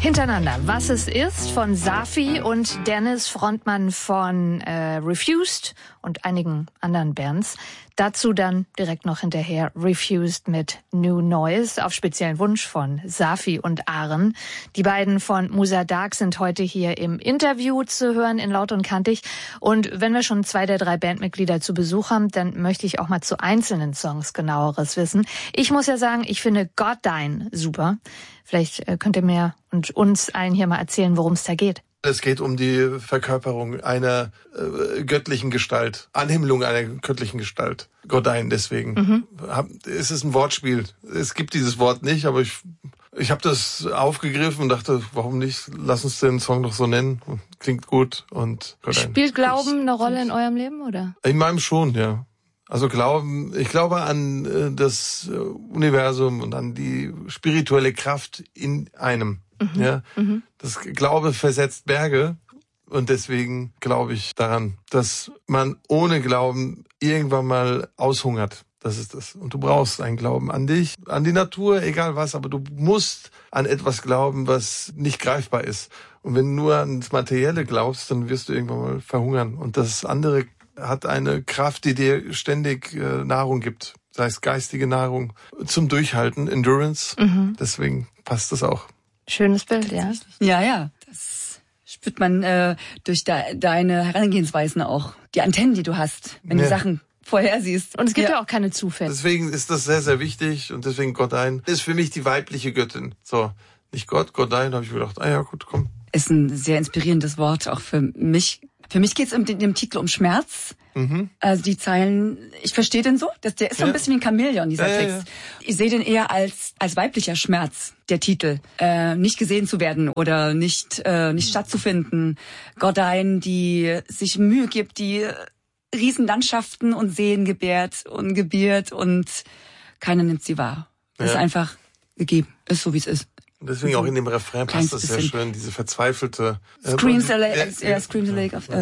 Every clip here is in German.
Hintereinander. Was es ist von Safi und Dennis, Frontmann von Refused und einigen anderen Bands. Dazu dann direkt noch hinterher Refused mit New Noise auf speziellen Wunsch von Safi und Aren. Die beiden von Musa Dark sind heute hier im Interview zu hören in Laut und Kantig. Und wenn wir schon 2 der 3 Bandmitglieder zu Besuch haben, dann möchte ich auch mal zu einzelnen Songs genaueres wissen. Ich muss ja sagen, ich finde Goddine super. Vielleicht könnt ihr mir und uns allen hier mal erzählen, worum es da geht. Es geht um die Verkörperung einer göttlichen Gestalt, Anhimmelung einer göttlichen Gestalt. Goddine, deswegen. Es ist ein Wortspiel. Es gibt dieses Wort nicht, aber ich habe das aufgegriffen und dachte, warum nicht? Lass uns den Song doch so nennen. Klingt gut. Und Goddine. Spielt Glauben eine Rolle in eurem Leben, oder? In meinem schon, ja. Also ich glaube an das Universum und an die spirituelle Kraft in einem. Ja, das Glaube versetzt Berge und deswegen glaube ich daran, dass man ohne Glauben irgendwann mal aushungert. Das ist das. Und du brauchst einen Glauben an dich, an die Natur, egal was, aber du musst an etwas glauben, was nicht greifbar ist. Und wenn du nur ans Materielle glaubst, dann wirst du irgendwann mal verhungern. Und das andere hat eine Kraft, die dir ständig Nahrung gibt. Sei es geistige Nahrung zum Durchhalten, Endurance. Deswegen passt das auch. Schönes Bild, ja. Ja, das spürt man durch deine Herangehensweisen auch. Die Antennen, die du hast, wenn du Sachen vorhersiehst. Und es gibt ja auch keine Zufälle. Deswegen ist das sehr, sehr wichtig und deswegen Goddine ist für mich die weibliche Göttin. So, nicht Gott, Goddine, habe ich mir gedacht, ja gut, komm. Ist ein sehr inspirierendes Wort, auch für mich. Für mich geht es in dem Titel um Schmerz. Also die Zeilen, ich verstehe den so, der ist so ein bisschen wie ein Chamäleon, dieser Text. Ja. Ich sehe den eher als weiblicher Schmerz, der Titel. Nicht gesehen zu werden oder nicht stattzufinden. Goddine, die sich Mühe gibt, die Riesenlandschaften und Seen gebärt und gebiert und keiner nimmt sie wahr. Das ist einfach gegeben, ist so wie es ist. Und deswegen auch in dem Refrain passt das sehr schön, diese verzweifelte... Screams the Lake of...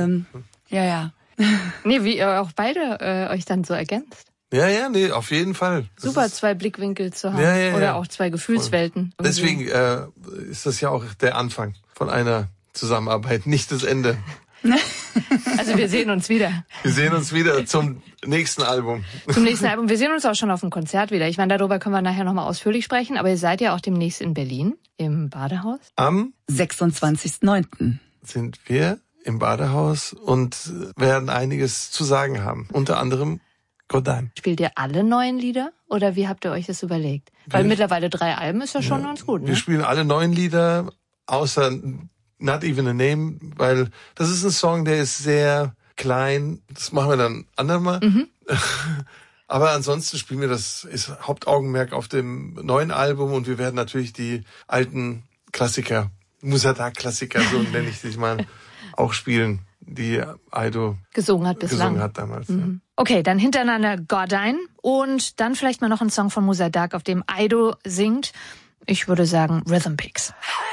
ja. Nee, wie ihr auch beide euch dann so ergänzt. Ja, auf jeden Fall. Das super, 2 Blickwinkel zu haben oder auch 2 Gefühlswelten. Deswegen ist das ja auch der Anfang von einer Zusammenarbeit, nicht das Ende. Also wir sehen uns wieder. Wir sehen uns wieder zum nächsten Album. Zum nächsten Album. Wir sehen uns auch schon auf dem Konzert wieder. Ich meine, darüber können wir nachher nochmal ausführlich sprechen. Aber ihr seid ja auch demnächst in Berlin im Badehaus. Am 26.09. sind wir im Badehaus und werden einiges zu sagen haben. Unter anderem Goddine. Spielt ihr alle neuen Lieder oder wie habt ihr euch das überlegt? Weil mittlerweile 3 Alben ist ja schon ganz gut, ne? Wir spielen alle neuen Lieder, außer Not Even a Name, weil das ist ein Song, der ist sehr klein. Das machen wir dann andermal. Aber ansonsten spielen wir ist Hauptaugenmerk auf dem neuen Album und wir werden natürlich die alten Klassiker, Musa Dark Klassiker, so nenne ich sie mal, auch spielen, die Aido gesungen hat damals. Ja. Okay, dann hintereinander Goddine und dann vielleicht mal noch ein Song von Musa Dark, auf dem Aido singt. Ich würde sagen Rhythm Picks.